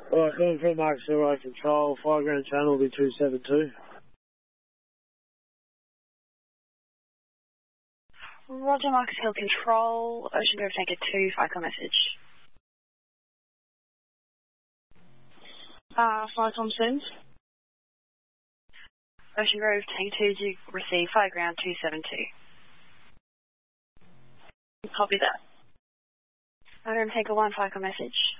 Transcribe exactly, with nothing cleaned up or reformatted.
Alright, going from Mark Zero Control, Fire Ground Channel will be two seven two. Roger, Marcus Hill Control, Ocean Grove Tanker two, FICOM message. Uh, FICOM sends. Ocean Grove Tanker two, do you receive Fire Ground two seven two? Copy that. Fire Ground Tanker one, FICOM message.